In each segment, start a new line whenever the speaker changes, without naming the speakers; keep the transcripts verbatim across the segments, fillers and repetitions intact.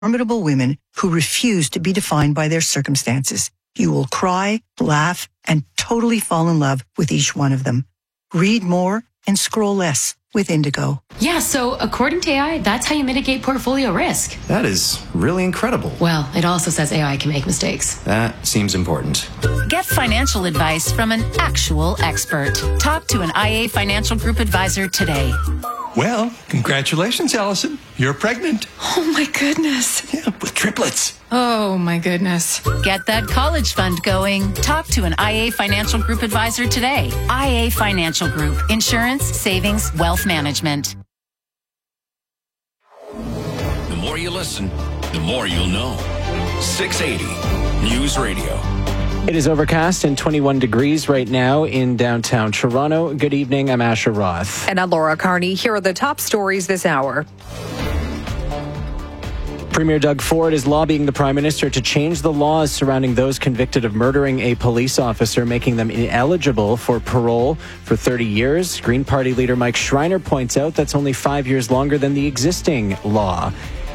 formidable women who refuse to be defined by their circumstances. You will cry, laugh, and totally fall in love with each one of them. Read more and scroll less with Indigo.
Yeah, so according to A I, that's how you mitigate portfolio risk.
That is really incredible.
Well, it also says A I can make mistakes.
That seems important.
Get financial advice from an actual expert. Talk to an I A Financial Group advisor today.
Well, congratulations, Allison. You're pregnant.
Oh my goodness.
Yeah, with triplets.
Oh my goodness.
Get that college fund going. Talk to an I A Financial Group advisor today. I A Financial Group. Insurance, savings, wealth management.
The more you listen, the more you'll know. six eighty News Radio.
It is overcast and twenty-one degrees right now in downtown Toronto. Good evening, I'm Asher Roth.
And I'm Laura Carney. Here are the top stories this hour.
Premier Doug Ford is lobbying the Prime Minister to change the laws surrounding those convicted of murdering a police officer, making them ineligible for parole for thirty years. Green Party leader Mike Schreiner points out that's only five years longer than the existing law.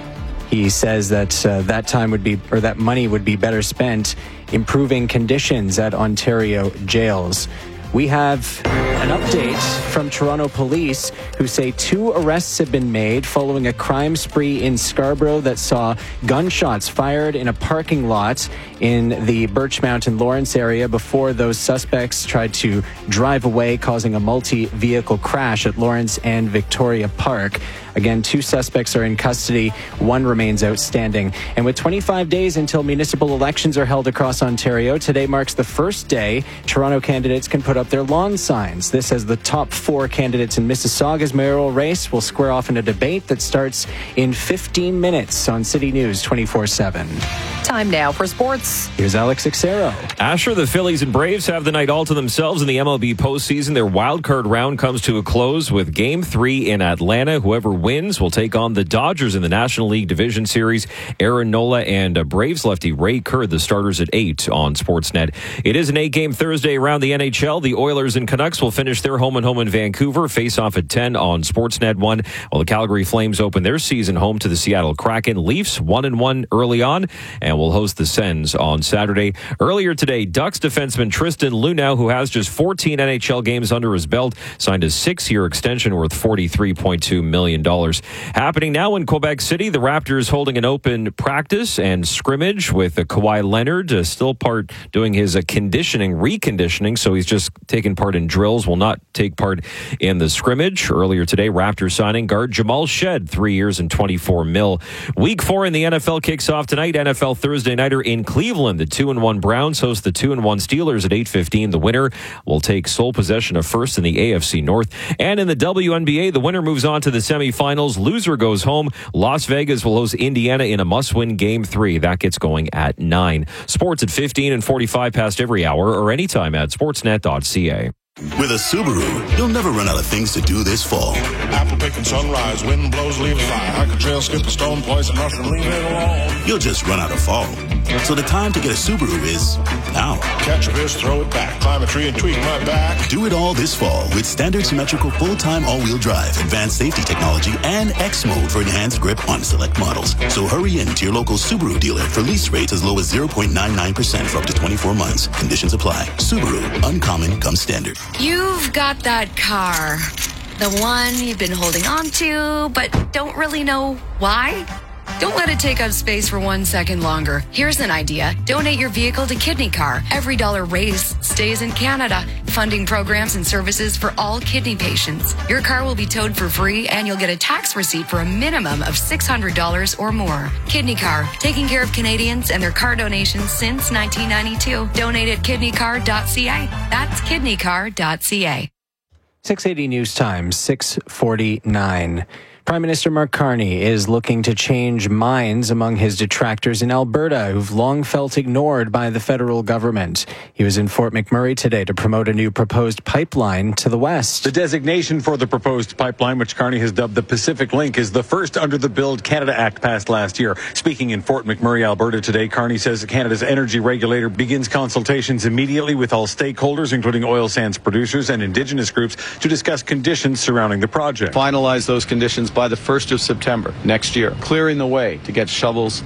He says that uh, that time would be, or that money would be better spent improving conditions at Ontario jails. We have an update from Toronto police who say two arrests have been made following a crime spree in Scarborough that saw gunshots fired in a parking lot in the Birchmount and Lawrence area before those suspects tried to drive away, causing a multi-vehicle crash at Lawrence and Victoria Park. Again, two suspects are in custody. One remains outstanding. And with twenty-five days until municipal elections are held across Ontario, today marks the first day Toronto candidates can put up their lawn signs. This as the top four candidates in Mississauga's mayoral race will square off in a debate that starts in fifteen minutes on City News twenty-four seven.
Time now for sports.
Here's Alex Ixero.
Asher, the Phillies and Braves have the night all to themselves in the M L B postseason. Their wild card round comes to a close with Game three in Atlanta. Whoever wins will take on the Dodgers in the National League Division Series. Aaron Nola and uh, Braves lefty Ray Kerr, the starters at eight on Sportsnet. It is an eight-game Thursday around the N H L. The Oilers and Canucks will finish their home and home in Vancouver. Face off at ten on Sportsnet one, while the Calgary Flames open their season home to the Seattle Kraken. Leafs one and one early on, and will host the Sens on Saturday. Earlier today, Ducks defenseman Tristan Luneau, who has just fourteen N H L games under his belt, signed a six-year extension worth forty-three point two million dollars. Happening now in Quebec City, the Raptors holding an open practice and scrimmage with uh, Kawhi Leonard, uh, still part doing his uh, conditioning, reconditioning, so he's just taking part in drills, will not take part in the scrimmage. Earlier today, Raptors signing guard Jamal Shed, three years and twenty-four mil. Week four in the N F L kicks off tonight. N F L Thursday Nighter in Cleveland. The two and one Browns host the two and one Steelers at eight fifteen. The winner will take sole possession of first in the A F C North. And in the W N B A, the winner moves on to the semifinals. Loser goes home. Las Vegas will host Indiana in a must-win game three. That gets going at nine. Sports at fifteen and forty-five past every hour or anytime at sportsnet dot c a.
With a Subaru, you'll never run out of things to do this fall.
Apple picking sunrise, wind blows, leaves fly. Hike a trail, skip a stone, poison mushroom, leave it alone.
You'll just run out of fall. So the time to get a Subaru is now.
Catch a fish, throw it back, climb a tree and tweak my back.
Do it all this fall with standard symmetrical full-time all-wheel drive, advanced safety technology, and X mode for enhanced grip on select models. So hurry in to your local Subaru dealer for lease rates as low as zero point nine nine percent for up to twenty-four months. Conditions apply. Subaru, uncommon comes standard.
You've got that car. The one you've been holding on to, but don't really know why? Don't let it take up space for one second longer. Here's an idea. Donate your vehicle to Kidney Car. Every dollar raised stays in Canada, funding programs and services for all kidney patients. Your car will be towed for free, and you'll get a tax receipt for a minimum of six hundred dollars or more. Kidney Car, taking care of Canadians and their car donations since nineteen ninety-two. Donate at kidney car dot c a. That's kidney car dot c a.
six eighty News Time, six forty-nine. Prime Minister Mark Carney is looking to change minds among his detractors in Alberta who've long felt ignored by the federal government. He was in Fort McMurray today to promote a new proposed pipeline to the west.
The designation for the proposed pipeline, which Carney has dubbed the Pacific Link, is the first under the Build Canada Act passed last year. Speaking in Fort McMurray, Alberta today, Carney says Canada's energy regulator begins consultations immediately with all stakeholders, including oil sands producers and Indigenous groups, to discuss conditions surrounding the project.
Finalize those conditions by the first of September next year, clearing the way to get shovels